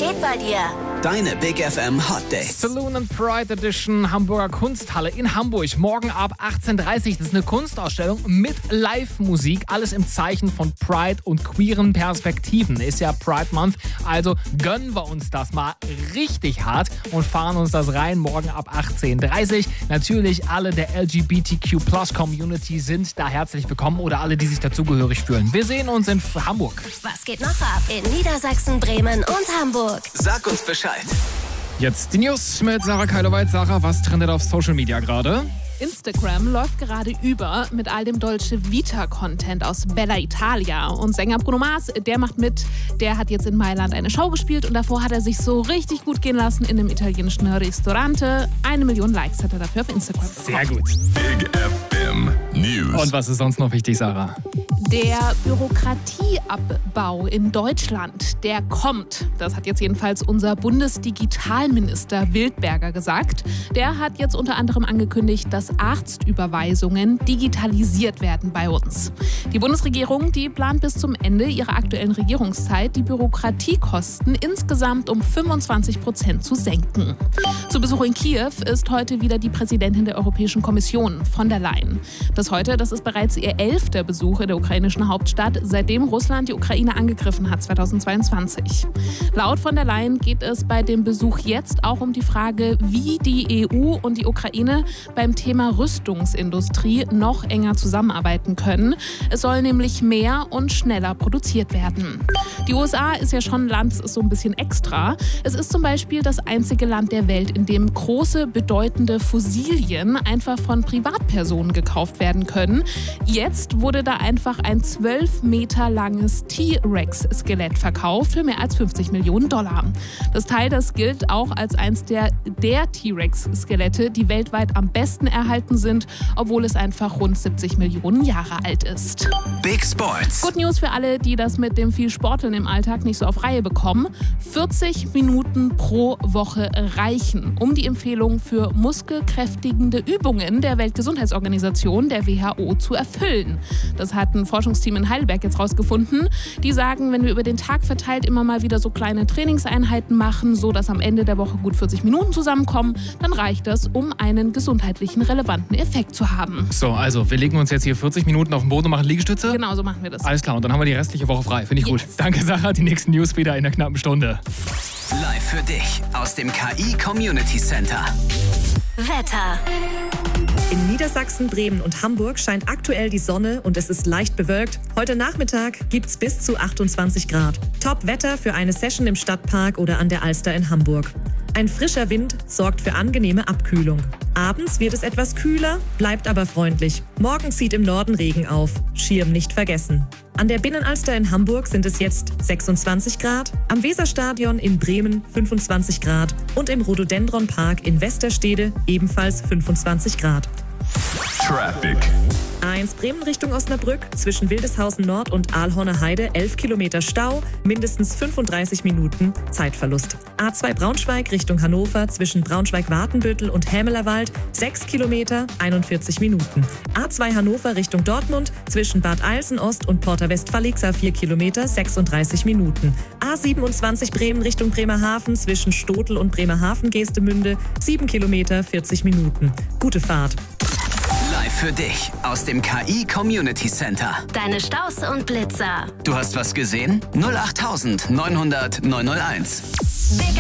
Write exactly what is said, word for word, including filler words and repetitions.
geht bei dir? Deine Big F M Hot Days. Saloon and Pride Edition Hamburger Kunsthalle in Hamburg. Morgen ab achtzehn Uhr dreißig. Das ist eine Kunstausstellung mit Live-Musik. Alles im Zeichen von Pride und queeren Perspektiven. Ist ja Pride Month. Also gönnen wir uns das mal richtig hart und fahren uns das rein. Morgen ab achtzehn Uhr dreißig. Natürlich alle der L G B T Q Plus Community sind da herzlich willkommen oder alle, die sich dazugehörig fühlen. Wir sehen uns in Hamburg. Was geht noch ab in Niedersachsen, Bremen und Hamburg? Sag uns Bescheid. Jetzt die News mit Sarah Keiloweit. Sarah, was trendet auf Social Media gerade? Instagram läuft gerade über mit all dem Dolce Vita-Content aus Bella Italia. Und Sänger Bruno Mars, der macht mit. Der hat jetzt in Mailand eine Show gespielt und davor hat er sich so richtig gut gehen lassen in einem italienischen Restaurante. Eine Million Likes hat er dafür auf Instagram bekommen. Sehr gut. Big F M News. Und was ist sonst noch wichtig, Sarah? Der Bürokratieabbau in Deutschland, der kommt. Das hat jetzt jedenfalls unser Bundesdigitalminister Wildberger gesagt. Der hat jetzt unter anderem angekündigt, dass Arztüberweisungen digitalisiert werden bei uns. Die Bundesregierung, die plant bis zum Ende ihrer aktuellen Regierungszeit, die Bürokratiekosten insgesamt um fünfundzwanzig Prozent zu senken. Zu Besuch in Kiew ist heute wieder die Präsidentin der Europäischen Kommission, von der Leyen. Bis heute, das ist bereits ihr elfter Besuch in der ukrainischen Hauptstadt, seitdem Russland die Ukraine angegriffen hat zweitausendzweiundzwanzig. Laut von der Leyen geht es bei dem Besuch jetzt auch um die Frage, wie die E U und die Ukraine beim Thema Rüstungsindustrie noch enger zusammenarbeiten können. Es soll nämlich mehr und schneller produziert werden. Die U S A ist ja schon ein Land, das ist so ein bisschen extra. Es ist zum Beispiel das einzige Land der Welt, in dem große, bedeutende Fossilien einfach von Privatpersonen gekauft werden können. Jetzt wurde da einfach ein zwölf Meter langes T-Rex-Skelett verkauft für mehr als fünfzig Millionen Dollar. Das Teil, das gilt auch als eins der, der T-Rex-Skelette, die weltweit am besten erhalten sind, obwohl es einfach rund siebzig Millionen Jahre alt ist. Big Sports. Good News für alle, die das mit dem viel Sporteln im Alltag nicht so auf Reihe bekommen. vierzig Minuten pro Woche reichen, um die Empfehlung für muskelkräftigende Übungen der Weltgesundheitsorganisation, der W H O, zu erfüllen. Das hat ein Forschungsteam in Heidelberg jetzt rausgefunden. Die sagen, wenn wir über den Tag verteilt immer mal wieder so kleine Trainingseinheiten machen, so dass am Ende der Woche gut vierzig Minuten zusammenkommen, dann reicht das, um einen gesundheitlichen relevanten Effekt zu haben. So, also wir legen uns jetzt hier vierzig Minuten auf den Boden und machen Liegestütze. Genau, so machen wir das. Alles klar, und dann haben wir die restliche Woche frei. Finde ich Yes. gut. Danke, Sarah. Die nächsten News wieder in einer knappen Stunde. Live für dich aus dem K I Community Center. Wetter. In Niedersachsen, Bremen und Hamburg scheint aktuell die Sonne und es ist leicht bewölkt. Heute Nachmittag gibt's bis zu achtundzwanzig Grad. Top-Wetter für eine Session im Stadtpark oder an der Alster in Hamburg. Ein frischer Wind sorgt für angenehme Abkühlung. Abends wird es etwas kühler, bleibt aber freundlich. Morgen zieht im Norden Regen auf. Schirm nicht vergessen. An der Binnenalster in Hamburg sind es jetzt sechsundzwanzig Grad, am Weserstadion in Bremen fünfundzwanzig Grad und im Rhododendron-Park in Westerstede ebenfalls fünfundzwanzig Grad. Traffic. A eins Bremen Richtung Osnabrück, zwischen Wildeshausen Nord und Aalhorner Heide elf Kilometer Stau, mindestens fünfunddreißig Minuten Zeitverlust. A zwei Braunschweig Richtung Hannover, zwischen Braunschweig-Watenbüttel und Hämelerwald sechs Kilometer, einundvierzig Minuten. A zwei Hannover Richtung Dortmund, zwischen Bad Eilsen Ost und Porta Westfalixa vier Kilometer, sechsunddreißig Minuten. A siebenundzwanzig Bremen Richtung Bremerhaven, zwischen Stotel und Bremerhaven-Geestemünde sieben Kilometer, vierzig Minuten. Gute Fahrt. Live für dich aus dem K I Community Center. Deine Staus und Blitzer. Du hast was gesehen? null acht neunhundert neunhunderteins. Big